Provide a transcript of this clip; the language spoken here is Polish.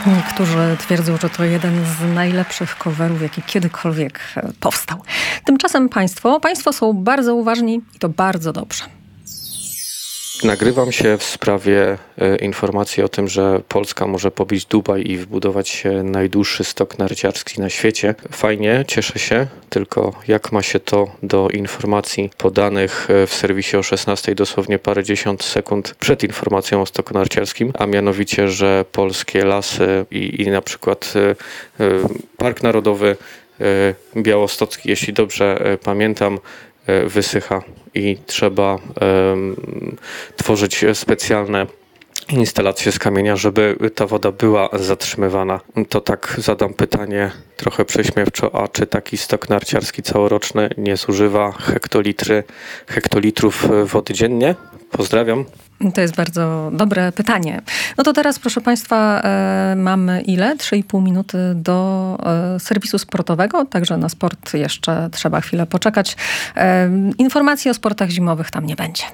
Niektórzy twierdzą, że to jeden z najlepszych coverów, jaki kiedykolwiek powstał. Tymczasem państwo są bardzo uważni i to bardzo dobrze. Nagrywam się w sprawie informacji o tym, że Polska może pobić Dubaj i wbudować najdłuższy stok narciarski na świecie. Fajnie, cieszę się, tylko jak ma się to do informacji podanych w serwisie o 16, dosłownie parędziesiąt sekund przed informacją o stoku narciarskim, a mianowicie, że polskie lasy i na przykład Park Narodowy Białostocki, jeśli dobrze pamiętam, wysycha i trzeba tworzyć specjalne instalacje z kamienia, żeby ta woda była zatrzymywana. To tak zadam pytanie trochę prześmiewczo, a czy taki stok narciarski całoroczny nie zużywa hektolitrów wody dziennie? Pozdrawiam. To jest bardzo dobre pytanie. No to teraz, proszę Państwa, mamy ile? 3,5 minuty do serwisu sportowego, także na sport jeszcze trzeba chwilę poczekać. Informacji o sportach zimowych tam nie będzie.